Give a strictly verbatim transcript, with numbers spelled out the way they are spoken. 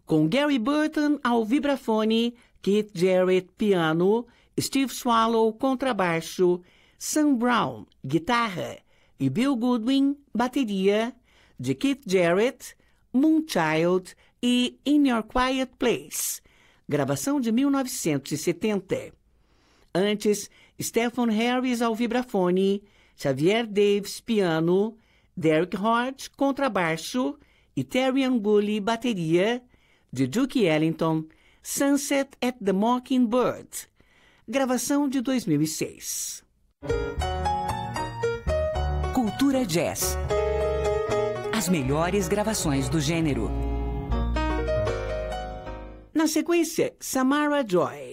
com Gary Burton ao vibrafone, Keith Jarrett piano, Steve Swallow contrabaixo, Sam Brown guitarra e Bill Goodwin bateria, de Keith Jarrett, Moonchild e In Your Quiet Place, gravação de mil novecentos e setenta. Antes, Stephen Harris ao vibrafone, Xavier Davis piano, Derek Hort contrabaixo e Terry Anguli bateria, de Duke Ellington, Sunset at the Mockingbird, gravação de dois mil e seis. Cultura Jazz. As melhores gravações do gênero. Na sequência, Samara Joy.